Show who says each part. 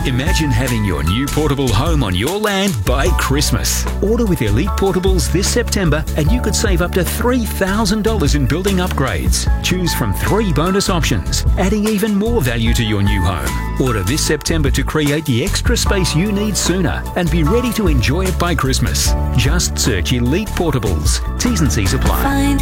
Speaker 1: Imagine having your new portable home on your land by Christmas. Order with Elite Portables this September and you could save up to $3,000 in building upgrades. Choose from 3 bonus options, adding even more value to your new home. Order this September to create the extra space you need sooner and be ready to enjoy it by Christmas. Just search Elite Portables. T's and C's apply.